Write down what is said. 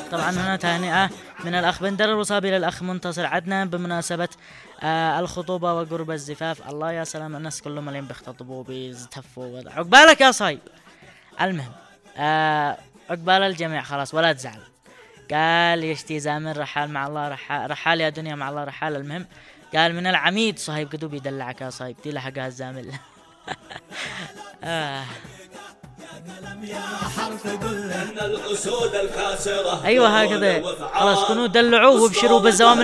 طبعا هنا تهنئة من الأخ بندر الوصابي للأخ منتصر عدنان بمناسبة الخطوبة وقرب الزفاف. الله يا سلام، الناس كلهم ملين بيختطبوا بيزتفوا عقبالك يا صايب. المهم عقبال الجميع خلاص ولا تزعل. قال يشتي زامل رحال مع الله رحال يا دنيا مع الله رحال. المهم قال من العميد صهيب قدو بيدلعك يا صهيب دي لحقها الزامل. ايوه هكذا خلاص كونوا دلعوه وابشروا بالزوامل